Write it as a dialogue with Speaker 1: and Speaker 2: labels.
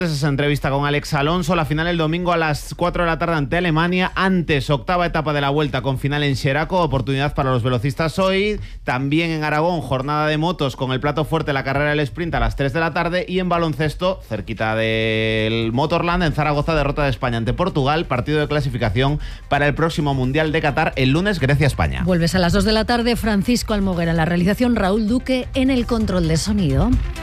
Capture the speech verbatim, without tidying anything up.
Speaker 1: Esa entrevista con Alex Alonso, la final el domingo a las cuatro de la tarde ante Alemania. Antes, octava etapa de la Vuelta con final en Xeraco, oportunidad para los velocistas hoy. También en Aragón, jornada de motos con el plato fuerte, la carrera del sprint a las tres de la tarde. Y en baloncesto, cerquita del Motorland, en Zaragoza, derrota de España ante Portugal, partido de clasificación para el próximo Mundial de Qatar el lunes, Grecia-España.
Speaker 2: Vuelves a las dos de la tarde, Francisco Almoguera en la realización, Raúl Duque en el control de sonido.